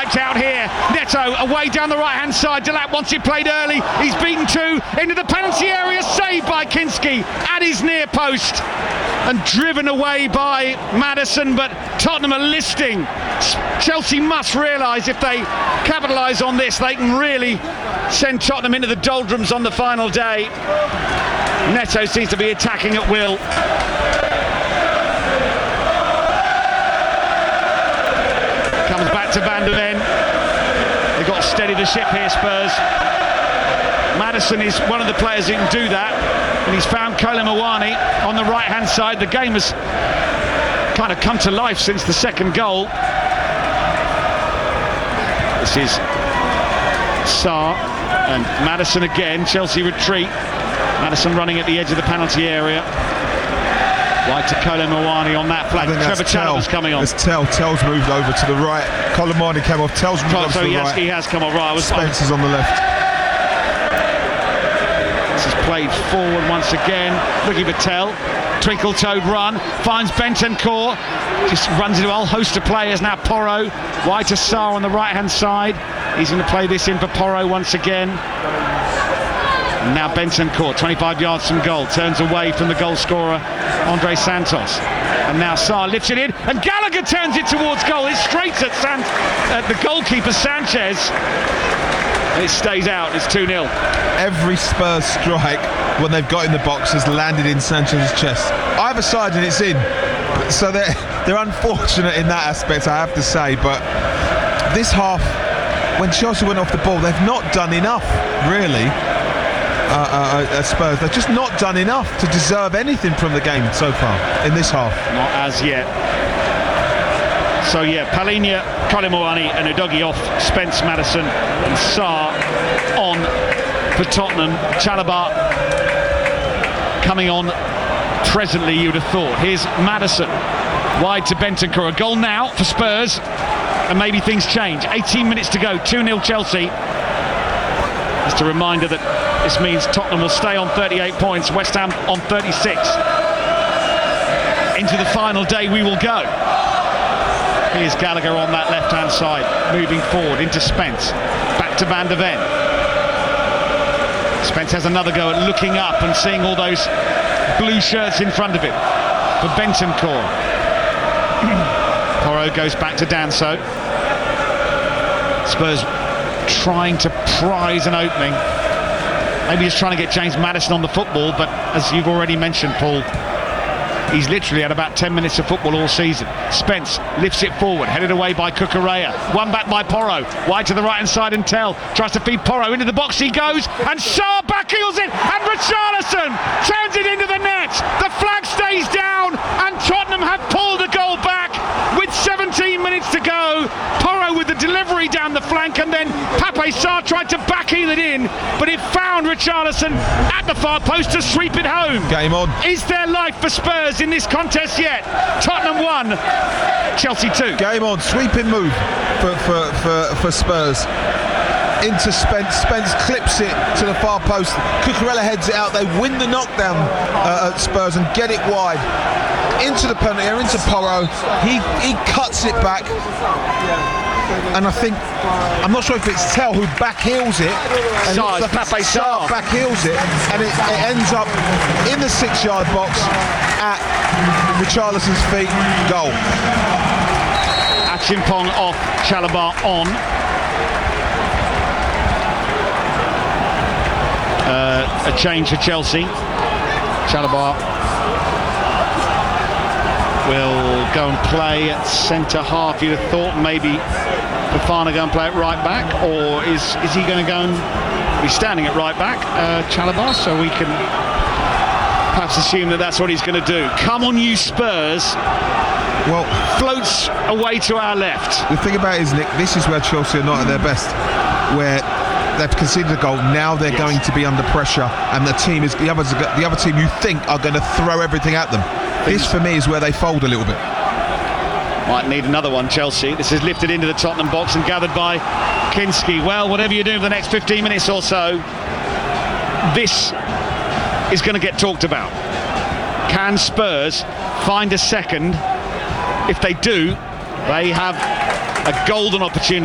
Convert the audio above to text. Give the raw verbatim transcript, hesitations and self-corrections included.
wiped out here. Neto away down the right hand side. Delap wants it played early. He's beaten two into the penalty area. Saved by Kinski at his near post and driven away by Maddison, but Tottenham are listing. Chelsea must realise if they capitalise on this, they can really send Tottenham into the doldrums on the final day. Neto seems to be attacking at will. Comes back to Van der Ven. They've got to steady the ship here, Spurs. Maddison is one of the players who can do that, and he's found Kolo Muani on the right hand side. The game has kind of come to life since the second goal. This is Sarr and Maddison again. Chelsea retreat. Maddison running at the edge of the penalty area. Wide to Kolo Muani on that flank. Trevor Chalobah's coming on. It's Tell. Tell's moved over to the right. Kolo Muani came off. Tell's moved over so to the he has, right. he has come on right. I was, Spencer's on the left. This is played forward once again. Ricky Patel, twinkle-toed run, finds Bentancur, just runs into a whole host of players now. Porro, wide to Sarr on the right-hand side. He's going to play this in for Porro once again. And now Bentancur, twenty-five yards from goal, turns away from the goal scorer, Andre Santos. And now Sarr lifts it in, and Gallagher turns it towards goal. It's straight at, San at the goalkeeper, Sanchez. And it stays out. It's two nil. Every Spurs strike when they've got in the box has landed in Sanchez's chest. Either side and it's in. So they're, they're unfortunate in that aspect, I have to say. But this half, when Chelsea went off the ball, they've not done enough, really. Uh, uh, uh, Spurs, they've just not done enough to deserve anything from the game so far in this half. Not as yet. So yeah, Palhinha, Kolo Muani and Udogie off, Spence, Maddison and Sarr on for Tottenham. Chalobah coming on presently, you would have thought. Here's Maddison, wide to Bentancur. A goal now for Spurs, and maybe things change. eighteen minutes to go, two nil Chelsea. Just a reminder that this means Tottenham will stay on thirty-eight points, West Ham on thirty-six. Into the final day we will go. Here's Gallagher on that left-hand side, moving forward into Spence. Back to Van der Ven. Spence has another go at looking up and seeing all those blue shirts in front of him for Bentancur. Porro goes back to Danso. Spurs trying to prize an opening. Maybe he's trying to get James Maddison on the football, but as you've already mentioned, Paul, he's literally had about ten minutes of football all season. Spence lifts it forward, headed away by Cucurella. One back by Porro, wide to the right hand side, and Tell tries to feed Porro. Into the box he goes, and Sarr backheels it, and Richarlison turns it into the net. The flag stays down, and Tottenham have pulled a goal back with seventeen minutes to go. Porro with the delivery down the flank, and then Pape Sarr tried to backheel it in, but it found Richarlison at the far post to sweep it home. Game on. Is there life for Spurs in this contest yet? Tottenham one, Chelsea two. Game on, sweeping move for, for, for, for Spurs. Into Spence, Spence clips it to the far post. Cucurella heads it out, they win the knockdown uh, at Spurs and get it wide. Into the penalty area, into Porro. He, he cuts it back. And I think, I'm not sure if it's Tell who backheels it. And Sarr, like Pape Sarr. backheels it, and it, it ends up in the six-yard box at Richarlison's feet. Goal. Achimpong off, Chalobah on. Uh, a change for Chelsea. Chalobah will go and play at centre half. You'd have thought maybe Fofana go and play at right back, or is is he going to go and be standing at right back, uh, Chalobah? So we can perhaps assume that that's what he's going to do. Come on, you Spurs! Well, floats away to our left. The thing about it is, Nick, this is where Chelsea are not at their best, where they've conceded a goal. Now they're yes. going to be under pressure, and the team is the others. The other team you think are going to throw everything at them. This, for me, is where they fold a little bit. Might need another one, Chelsea. This is lifted into the Tottenham box and gathered by Kinski. Well, whatever you do for the next fifteen minutes or so, this is going to get talked about. Can Spurs find a second? If they do, they have a golden opportunity